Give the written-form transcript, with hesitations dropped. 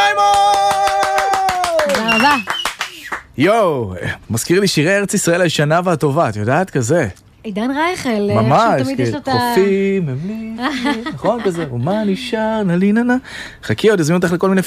מימון! תודה רבה. יואו, מזכיר לי שירי ארץ ישראל הישנה והטובה, את יודעת כזה? עידן רייכל, ממש, תמיד יש לו את ה... חופים, הם לי, נכון כזה, ומה נשאר, נליננה. חכי, עוד הזמינו אותך לכל מיני